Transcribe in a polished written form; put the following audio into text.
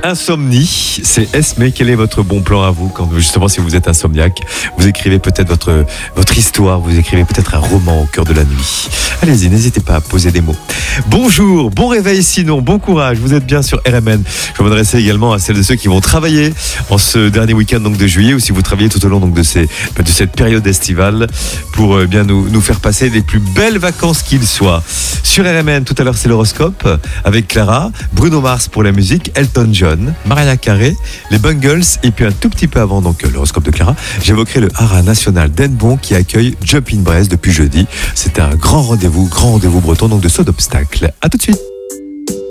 Insomnie, c'est Esme. Quel est votre bon plan à vous quand justement si vous êtes insomniaque, vous écrivez peut-être votre histoire, vous écrivez peut-être un roman au cœur de la nuit. Allez-y, n'hésitez pas à poser des mots. Bonjour, bon réveil sinon, bon courage, vous êtes bien sur RMN. Je vais m'adresser également à celles et ceux qui vont travailler en ce dernier week-end donc de juillet, ou si vous travaillez tout au long donc de cette période estivale pour bien nous faire passer les plus belles vacances qu'il soit. Sur RMN, tout à l'heure c'est l'horoscope avec Clara, Bruno Mars pour la musique, Elton John, Mariah Carey, les Bungles, et puis un tout petit peu avant donc l'horoscope de Clara, j'évoquerai le Haras national d'Hennebeau qui accueille Jump in Brest depuis jeudi. C'était un grand rendez-vous breton donc de saut d'obstacles. À tout de suite.